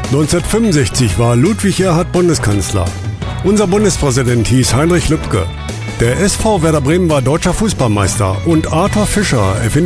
1965 war Ludwig Erhard Bundeskanzler. Unser Bundespräsident hieß Heinrich Lübke. Der SV Werder Bremen war deutscher Fußballmeister und Arthur Fischer erfinde